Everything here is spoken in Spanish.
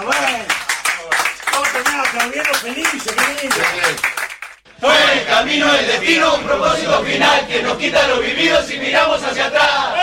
bueno. Vamos a terminar aplaudiendo felices, qué lindo. Fue el camino del destino, un propósito final que nos quita lo vivido si miramos hacia atrás.